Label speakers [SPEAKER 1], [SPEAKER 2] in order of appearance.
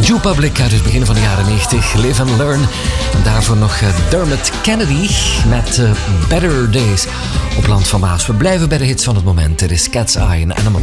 [SPEAKER 1] Joe Public uit het begin van de jaren 90. Live and Learn. En daarvoor nog Dermot Kennedy met Better Days op Land van Maas. We blijven bij de hits van het moment. Er is Cat's Eye en Animal.